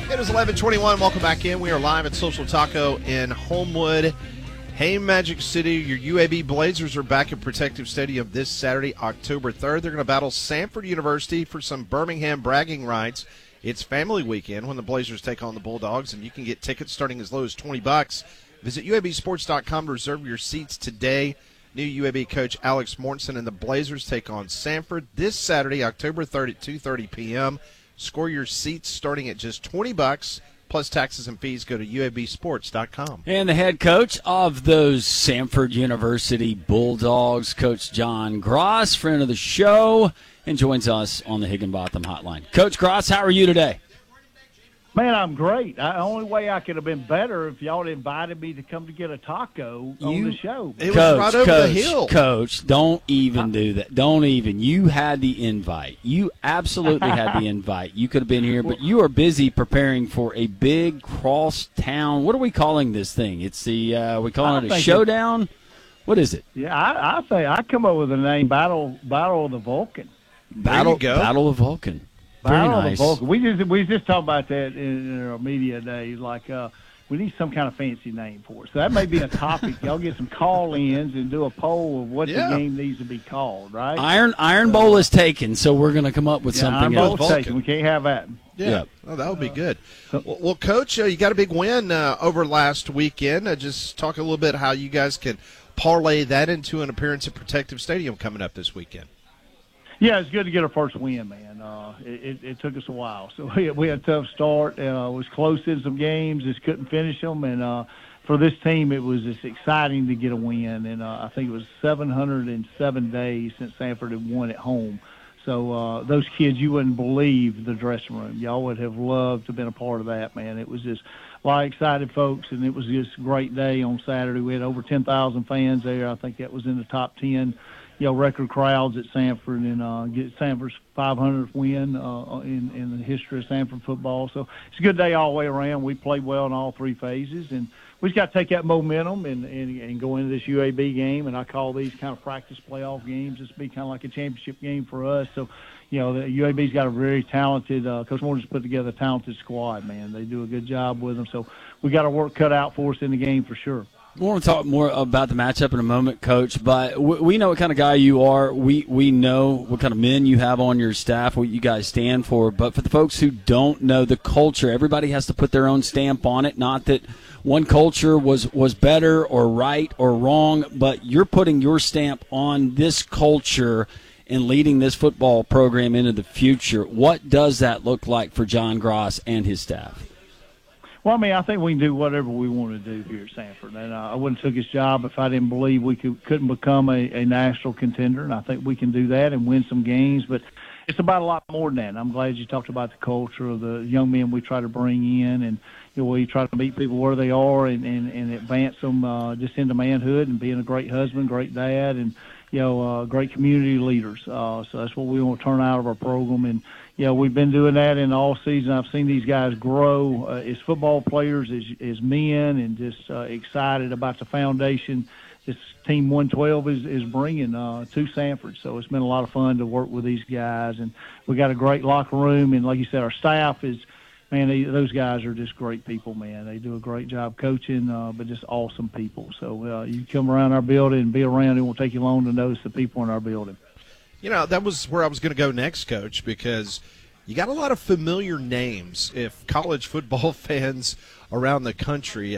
It is 11:21. Welcome back in. We are live at Social Taco in Homewood. Hey, Magic City, your UAB Blazers are back at Protective Stadium this Saturday, October 3rd. They're going to battle Samford University for some Birmingham bragging rights. It's family weekend when the Blazers take on the Bulldogs, and you can get tickets starting as low as $20. Visit UABsports.com to reserve your seats today. New UAB coach Alex Mortensen and the Blazers take on Samford this Saturday, October 3rd at 2:30 p.m. Score your seats starting at just $20. Plus taxes and fees. Go to UABsports.com. And the head coach of those Samford University Bulldogs, Coach John Gross, friend of the show, and joins us on the Higginbotham Hotline. Coach Gross, how are you today? Man, I'm great. The only way I could have been better if y'all had invited me to come to get a taco on the show. It was right over the hill. Coach, don't even do that. Don't even. You had the invite. You absolutely had the invite. You could have been here, but you are busy preparing for a big cross-town. What are we calling this thing? It's the we calling it a showdown? What is it? Yeah, I think I come up with the name Battle of the Vulcan. Battle of Vulcan. Very nice. We just talked about that in our media day. Like, we need some kind of fancy name for it. So that may be a topic. Y'all get some call-ins and do a poll of what the game needs to be called, right? Iron Bowl is taken, so we're going to come up with something else. Iron Bowl is taken. We can't have that. Yeah. Oh, that would be good. Well, Coach, you got a big win over last weekend. Just talk a little bit how you guys can parlay that into an appearance at Protective Stadium coming up this weekend. Yeah, it's good to get our first win, man. It took us a while. So we had a tough start. It was close in some games, just couldn't finish them. And for this team, it was just exciting to get a win. And I think it was 707 days since Samford had won at home. So those kids, you wouldn't believe the dressing room. Y'all would have loved to have been a part of that, man. It was just a lot of excited folks, and it was just a great day on Saturday. We had over 10,000 fans there. I think that was in the top 10. Record crowds at Samford, and get Samford's 500th win in the history of Samford football. So it's a good day all the way around. We played well in all three phases, and we just got to take that momentum and go into this UAB game. And I call these kind of practice playoff games. It's be kind of like a championship game for us. So, the UAB's got a very talented Coach Morgan's put together a talented squad, man. They do a good job with them. So we got our work cut out for us in the game for sure. We want to talk more about the matchup in a moment, Coach, but we know what kind of guy you are. We know what kind of men you have on your staff, what you guys stand for. But for the folks who don't know the culture, everybody has to put their own stamp on it. Not that one culture was better or right or wrong, but you're putting your stamp on this culture and leading this football program into the future. What does that look like for John Gross and his staff? Well, I mean, I think we can do whatever we want to do here at Samford. And I wouldn't have took his job if I didn't believe we couldn't become a national contender. And I think we can do that and win some games. But it's about a lot more than that. And I'm glad you talked about the culture of the young men we try to bring in. And we try to meet people where they are and advance them just into manhood and being a great husband, great dad, and, great community leaders. So that's what we want to turn out of our program. And, we've been doing that in all season. I've seen these guys grow as football players, as men, and just excited about the foundation this Team 112 is bringing to Samford. So it's been a lot of fun to work with these guys. And we got a great locker room. And like you said, our staff is, man, those guys are just great people, man. They do a great job coaching, but just awesome people. So you come around our building and be around, it won't take you long to notice the people in our building. That was where I was going to go next, Coach, because you got a lot of familiar names. If college football fans around the country,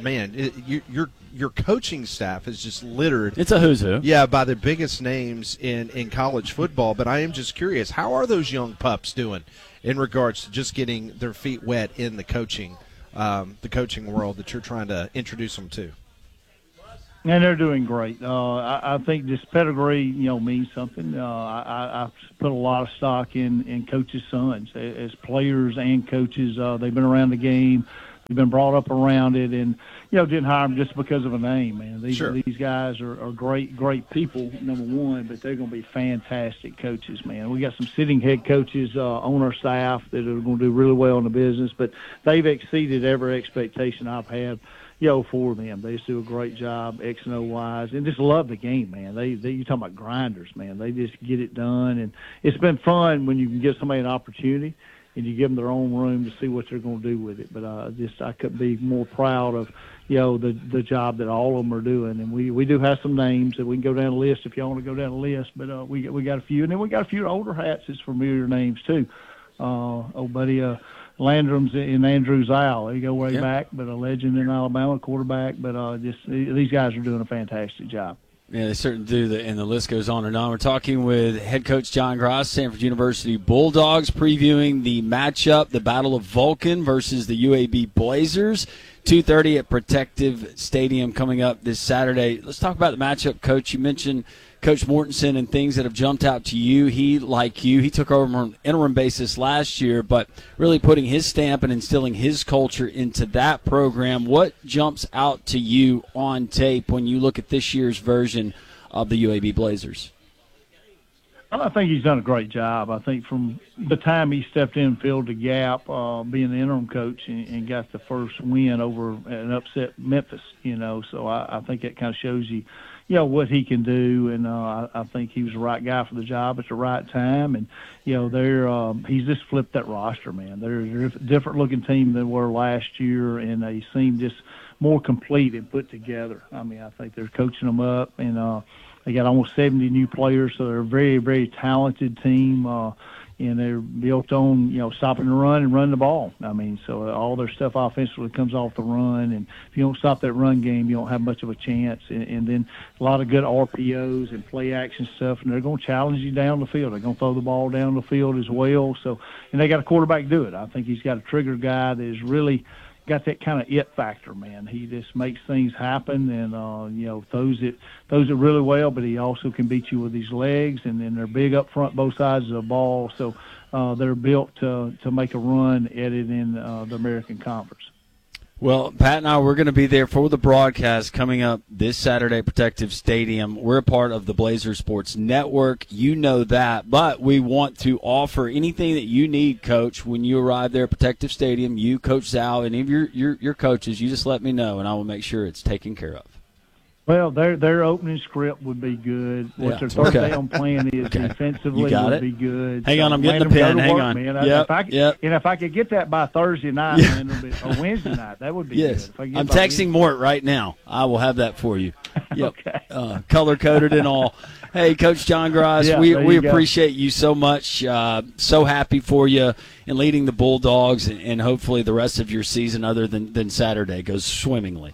your coaching staff is just littered. It's a who's who. Yeah, by the biggest names in college football. But I am just curious, how are those young pups doing in regards to just getting their feet wet in the coaching world that you're trying to introduce them to? And they're doing great. I think this pedigree, means something. I put a lot of stock in coaches' sons as players and coaches. They've been around the game. They've been brought up around it, and didn't hire them just because of a name, man. These guys are great people, number one, but they're going to be fantastic coaches, man. We got some sitting head coaches on our staff that are going to do really well in the business, but they've exceeded every expectation I've had. For them. They just do a great job, X and O wise, and just love the game, man. They you talking about grinders, man. They just get it done, and it's been fun when you can give somebody an opportunity and you give them their own room to see what they're going to do with it. But I couldn't be more proud of, the job that all of them are doing. And we do have some names that we can go down the list if y'all want to go down the list. But we got a few, and then we got a few older hats that's familiar names too. Old buddy Landrum's in Andrews Isle. They go way back, but a legend in Alabama, quarterback. But these guys are doing a fantastic job. Yeah, they certainly do, and the list goes on and on. We're talking with head coach John Gross, Samford University Bulldogs, previewing the matchup, the Battle of Vulcan versus the UAB Blazers, 2:30 at Protective Stadium coming up this Saturday. Let's talk about the matchup, Coach. You mentioned Coach Mortensen and things that have jumped out to you. He, like you, he took over on an interim basis last year, but really putting his stamp and instilling his culture into that program. What jumps out to you on tape when you look at this year's version of the UAB Blazers? I think he's done a great job. I think from the time he stepped in and filled the gap, being the interim coach and got the first win over an upset Memphis, so I think that kind of shows you, what he can do. And I think he was the right guy for the job at the right time. And, he's just flipped that roster, man. They're a different looking team than they were last year, and they seem just more complete and put together. I mean, I think they're coaching them up, and they got almost 70 new players, so they're a very, very talented team, and they're built on, stopping the run and running the ball. I mean, so all their stuff offensively comes off the run, and if you don't stop that run game, you don't have much of a chance. And then a lot of good RPOs and play action stuff, and they're going to challenge you down the field. They're going to throw the ball down the field as well. So, and they got a quarterback to do it. I think he's got a trigger guy that is really – got that kind of it factor, man. He just makes things happen, and throws it really well. But he also can beat you with his legs, and then they're big up front, both sides of the ball. So they're built to make a run at it in the American Conference. Well, Pat and I, we're going to be there for the broadcast coming up this Saturday at Protective Stadium. We're a part of the Blazer Sports Network. You know that. But we want to offer anything that you need, Coach, when you arrive there at Protective Stadium. You, Coach Zal, any of your coaches, you just let me know, and I will make sure it's taken care of. Well, their opening script would be good. What their third down plan is defensively would be good. Hang on, I'm getting the pen. Hang on. Man. And if I could get that by Thursday night or Wednesday night, that would be good. I'm texting Mort right now. I will have that for you. Yep. Okay. Color-coded and all. Hey, Coach John Gross, we appreciate you so much. So happy for you in leading the Bulldogs, and hopefully the rest of your season other than Saturday goes swimmingly.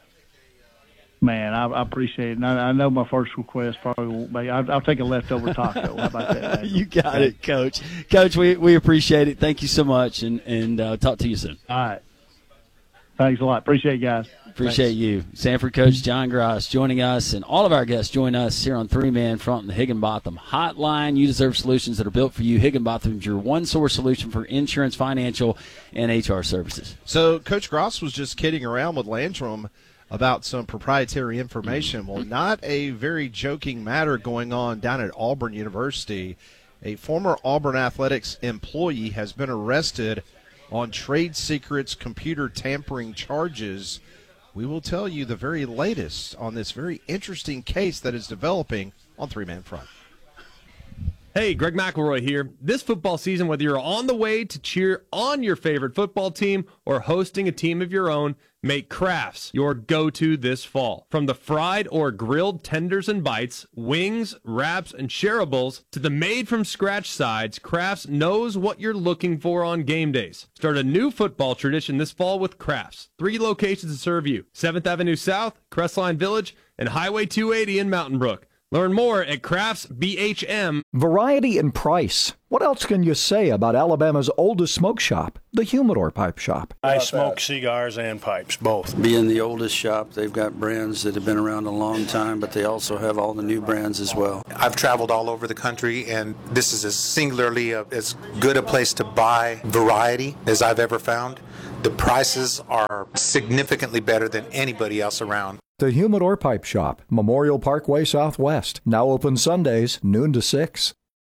Man, I appreciate it. And I know my first request probably won't be. I'll take a leftover taco. How about that? You got it, Coach. Coach, we appreciate it. Thank you so much, and talk to you soon. All right. Thanks a lot. Appreciate it, guys. Appreciate you. Sanford coach John Gross joining us, and all of our guests join us here on Three Man Front in the Higginbotham Hotline. You deserve solutions that are built for you. Higginbotham's your one-source solution for insurance, financial, and HR services. So Coach Gross was just kidding around with Landrum about some proprietary information. Well, not a very joking matter going on down at Auburn University. A former Auburn Athletics employee has been arrested on trade secrets computer tampering charges. We will tell you the very latest on this very interesting case that is developing on Three Man Front. Hey, Greg McElroy here. This football season, whether you're on the way to cheer on your favorite football team or hosting a team of your own, make Crafts your go-to this fall. From the fried or grilled tenders and bites, wings, wraps, and shareables, to the made-from-scratch sides, Crafts knows what you're looking for on game days. Start a new football tradition this fall with Crafts. 3 locations to serve you: 7th Avenue South, Crestline Village, and Highway 280 in Mountain Brook. Learn more at craftsbhm. Variety and price. What else can you say about Alabama's oldest smoke shop, the Humidor Pipe Shop? I smoke cigars and pipes, both. Being the oldest shop, they've got brands that have been around a long time, but they also have all the new brands as well. I've traveled all over the country, and this is singularly as good a place to buy variety as I've ever found. The prices are significantly better than anybody else around. The Humidor Pipe Shop, Memorial Parkway Southwest. Now open Sundays, noon to 6.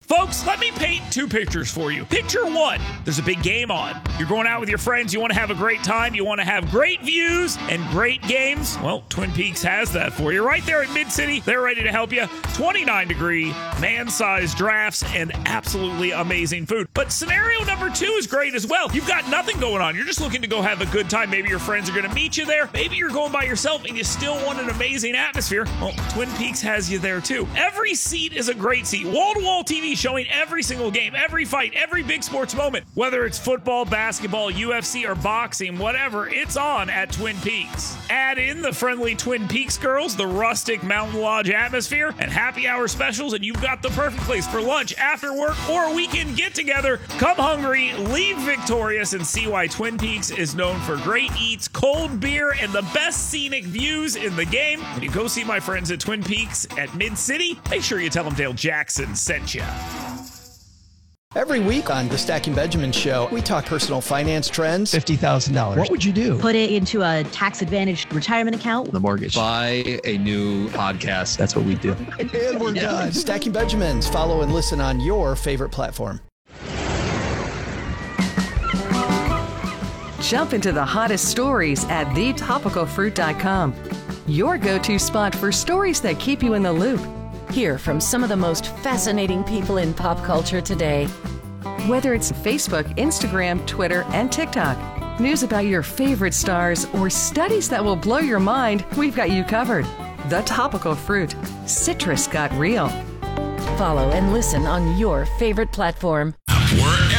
Folks, let me paint two pictures for you. Picture one, there's a big game on. You're going out with your friends, you want to have a great time, you want to have great views and great games. Well, Twin Peaks has that for you. Right there at Mid-City, they're ready to help you. 29-degree, man-sized drafts, and absolutely amazing food. But scenario number two is great as well. You've got nothing going on. You're just looking to go have a good time. Maybe your friends are going to meet you there. Maybe you're going by yourself and you still want an amazing atmosphere. Well, Twin Peaks has you there too. Every seat is a great seat. Wall-to-wall TV showing every single game, every fight, every big sports moment. Whether it's football, basketball, UFC, or boxing, whatever, it's on at Twin Peaks. Add in the friendly Twin Peaks girls, the rustic Mountain Lodge atmosphere, and happy hour specials, and you've got the perfect place for lunch, after work, or a weekend get-together. Come hungry, leave victorious, and see why Twin Peaks is known for great eats, cold beer, and the best scenic views in the game. When you go see my friends at Twin Peaks at Mid-City, make sure you tell them Dale Jackson sent you. Every week on the Stacking Benjamin Show, we talk personal finance trends. $50,000. What would you do? Put it into a tax-advantaged retirement account. The mortgage. Buy a new podcast. That's what we do. And we're done. Stacking Benjamins. Follow and listen on your favorite platform. Jump into the hottest stories at thetopicalfruit.com. Your go-to spot for stories that keep you in the loop. Hear from some of the most fascinating people in pop culture today. Whether it's Facebook, Instagram, Twitter, and TikTok, news about your favorite stars, or studies that will blow your mind, we've got you covered. The Topical Fruit. Citrus got real. Follow and listen on your favorite platform. Wherever